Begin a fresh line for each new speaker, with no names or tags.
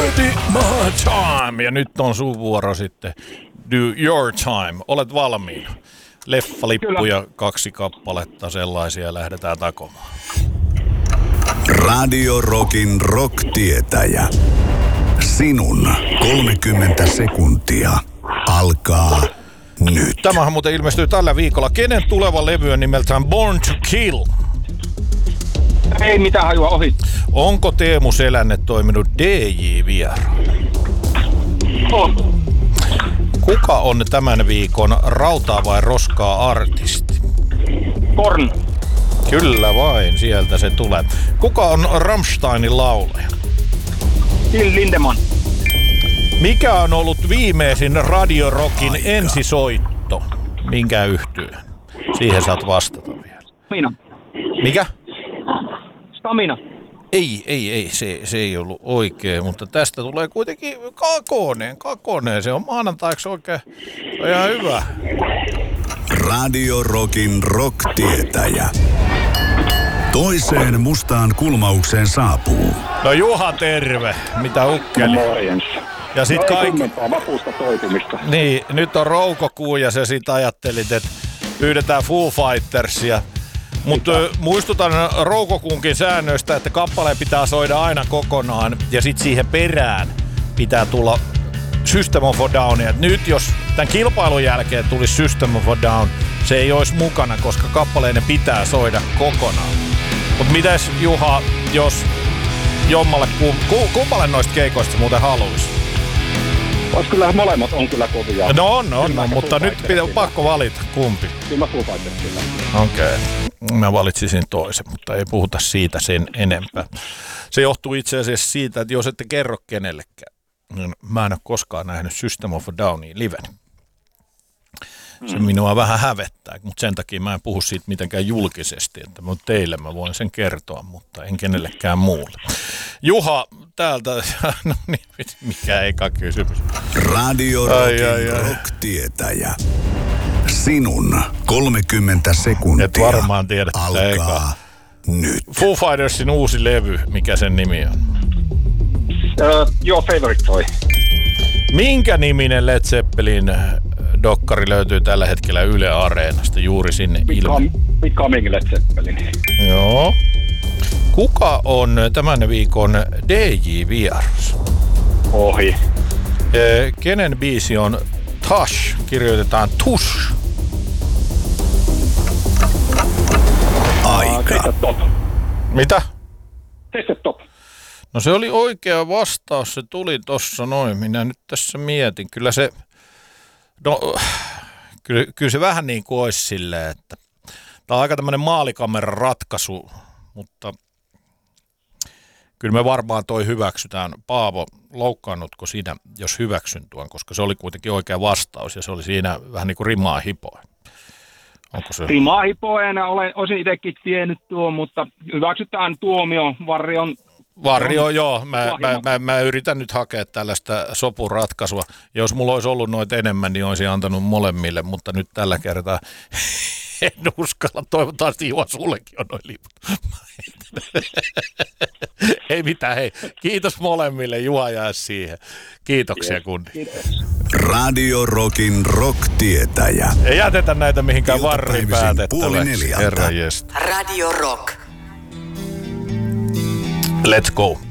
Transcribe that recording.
Ready my time. Ja nyt on sun vuoro sitten. Do your time. Olet valmiina. Leffalippuja 2 kappaletta sellaisia lähdetään takomaan.
Radio Rockin rock-tietäjä. Sinun 30 sekuntia alkaa nyt.
Tämähän muuten ilmestyy tällä viikolla. Kenen tuleva levy on nimeltään Born to Kill?
Ei mitään hajua, ohi.
Onko Teemu Selänne toiminut DJ-vieraana?
On.
Kuka on tämän viikon rautaa vai roskaa artisti?
Korn.
Kyllä vain, sieltä se tulee. Kuka on Rammsteinin laulaja?
Till Lindemann.
Mikä on ollut viimeisin Radio Rockin ensisoitto? Minkä yhtyeen? Siihen saat vastata vielä.
Stamina.
Mikä?
Stamina.
Ei, se ei ollut oikein, mutta tästä tulee kuitenkin kakoneen. Se on maanantaiksi oikein, se on ihan hyvä.
Radio Rockin rock-tietäjä. Toiseen mustaan kulmaukseen saapuu.
No Juha, terve. Mitä ukkeli?
Morjens.
Ja sit kaikki...
vapuusta toipumista.
Niin, nyt on roukokuu ja sä sit ajattelit, että pyydetään Foo Fightersia. Mutta muistutan roukokuunkin säännöistä, että kappaleen pitää soida aina kokonaan ja sit siihen perään pitää tulla System of a Down. Ja nyt jos tämän kilpailun jälkeen tulisi System of a Down, se ei olisi mukana, koska kappaleiden pitää soida kokonaan. Mutta mitäs Juha, jos jommalle kummalle noista keikoista muuten haluaisi?
Kyllä molemmat on kyllä kovia.
No on, mutta nyt pitää pakko valita kumpi.
Kyllä mä Foo Fighters kyllä.
Okei. Mä valitsisin toisen, mutta ei puhuta siitä sen enempää. Se johtuu itse asiassa siitä, että jos ette kerro kenellekään, niin mä en ole koskaan nähnyt System of a Downia liven. Se minua vähän hävettää, mutta sen takia mä en puhu siitä mitenkään julkisesti, että teille mä voin sen kertoa, mutta en kenellekään muulle. Juha täältä, no niin, mikä eka kysymys.
Radio Rockin rock-tietäjä. Sinun 30 sekuntia
et varmaan tiedä,
alkaa nyt.
Foo Fightersin uusi levy, mikä sen nimi on?
Your Favorite Toy.
Minkä niminen Led Zeppelin dokkari löytyy tällä hetkellä Yle Areenasta juuri sinne ilme?
Becoming Led Zeppelin.
Joo. Kuka on tämän viikon DJ-vieras?
Ohi.
Kenen biisi on Tush? Kirjoitetaan Tush.
Aika.
Top.
Mitä?
Top.
No se oli oikea vastaus, se tuli tossa noin. Minä nyt tässä mietin. Kyllä se, no, kyllä se vähän niin kuin olisi silleen, että tämä on aika tämmöinen maalikameran ratkaisu, mutta kyllä me varmaan toi hyväksytään. Paavo, loukkaannutko sinä, jos hyväksyn tuon, koska se oli kuitenkin oikea vastaus ja se oli siinä vähän niin kuin rimaa hipoen. Onko se?
Rimaa hipoena olisin itsekin tiennyt tuon, mutta hyväksytään tuomio
Varjo, joo. Mä yritän nyt hakea tällaista sopuratkaisua. Jos mulla olisi ollut noita enemmän, niin olisin antanut molemmille, mutta nyt tällä kertaa en uskalla. Toivottavasti Juha, sullekin on noin liput. Ei mitään, hei. Kiitos molemmille, Juha jää siihen. Kiitoksia kundi.
Radio Rockin rock-tietäjä.
Ei jätetä näitä mihinkään varriin päätettäväksi. Herra
Radio Rock.
Let's go.